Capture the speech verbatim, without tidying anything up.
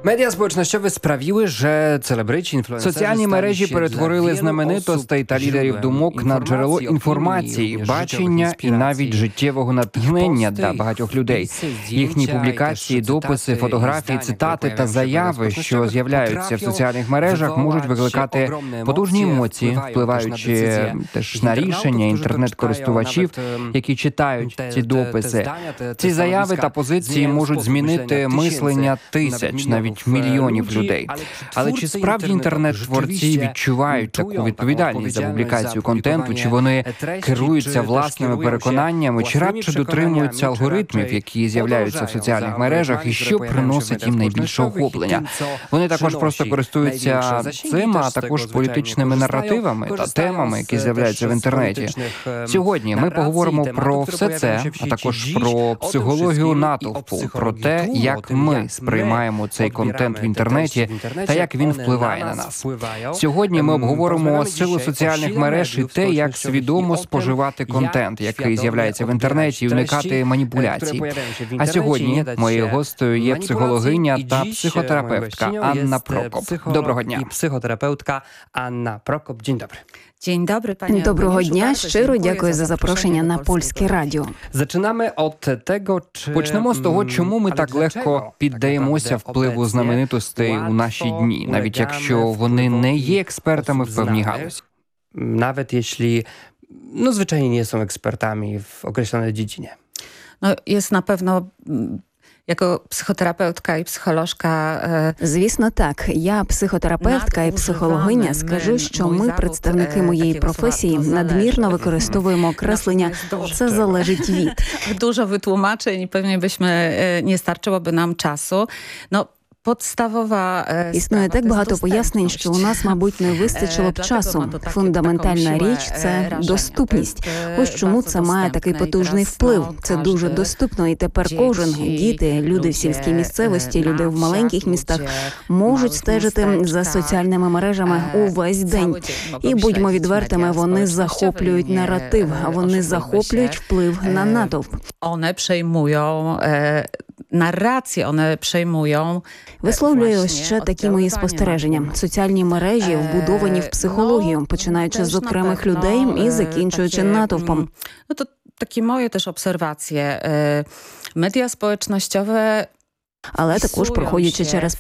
Медіа społecznościowe sprawiły, że celebryci, інфлюенсери Соціальні мережі перетворили знаменитостей та лідерів думок на джерело інформації, бачення і навіть життєвого натхнення для багатьох людей. Їхні публікації, дописи, фотографії, цитати та заяви, що з'являються в соціальних мережах, можуть викликати потужні емоції, впливаючи теж на рішення інтернет-користувачів, які читають ці дописи. Ці заяви та позиції можуть змінити мислення тисяч, навіть мільйонів людей. Але чи справді інтернет-творці відчувають таку відповідальність за публікацію контенту, чи вони керуються власними переконаннями, чи радше дотримуються алгоритмів, які з'являються в соціальних мережах, і що приносить їм найбільше охоплення? Вони також просто користуються цим, а також політичними наративами та темами, які з'являються в інтернеті. Сьогодні ми поговоримо про все це, а також про психологію натовпу, про те, як ми сприймаємо цей контент в інтернеті та як він впливає на нас. Сьогодні ми обговоримо силу соціальних мереж і те, як свідомо споживати контент, який з'являється в інтернеті, і уникати маніпуляцій. А сьогодні моєю гостею є психологиня та психотерапевтка Анна Прокоп. Доброго дня. Психотерапевтка Анна Прокоп. Dzień dobry. Dzień dobry, panie Доброго дня, щиро дякую за запрошення на Польське радіо. Zaczynamy od tego, чи... Почнемо з того, чому ми так легко піддаємося впливу знаменитостей у наші дні, навіть якщо вони не є експертами в певній галузі. Nawet jeśli, no zwyczajnie nie są ekspertami w określonej dziedzinie. No, jest na pewno... Jako психотерапевтка і психологка... Звісно, так. Я психотерапевтка і психологиня. Скажу, що ми, представники моєї професії, надмірно використовуємо окреслення «це залежить від». Dużo wytłumaczeń i pewnie byśmy, nie starczyłoby nam czasu. No, Подставова існує так багато пояснень, що у нас, мабуть, не вистачило б часу. Фундаментальна річ – це доступність. Ось чому це має такий потужний вплив. Це дуже доступно, і тепер кожен, діти, люди в сільській місцевості, люди в маленьких містах можуть стежити за соціальними мережами увесь день. І, будьмо відвертими, вони захоплюють наратив, а вони захоплюють вплив на натовп. Вони przejmują narracje, one przejmują. Висловлюю ще такі мої спостереження. Соціальні мережі вбудовані в психологію, починаючи з окремих людей і закінчуючи натовпом. No to takie moje też obserwacje. Media społecznościowe Але також, проходячи через